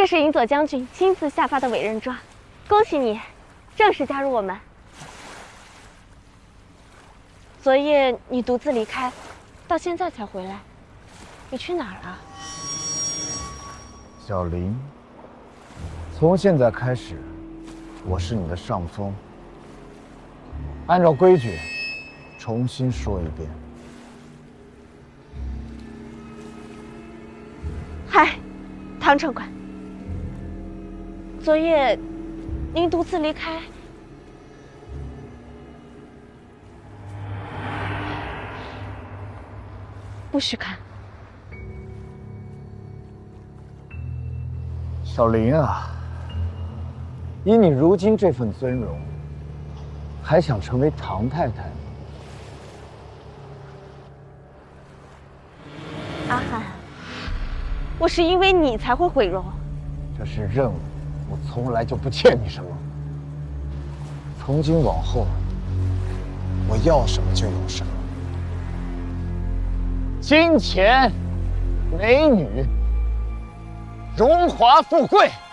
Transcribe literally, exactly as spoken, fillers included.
这是银佐将军亲自下发的委任状，恭喜你，正式加入我们。昨夜你独自离开，到现在才回来，你去哪儿了？ 小林，从现在开始，我是你的上峰。按照规矩，重新说一遍。 嗨，唐城管。昨夜您独自离开，不许看。 小林啊，以你如今这份尊荣，还想成为唐太太吗？ 阿汉，我是因为你才会毁容。 这是任务，我从来就不欠你什么。从今往后，我要什么就有什么。金钱、美女、荣华富贵。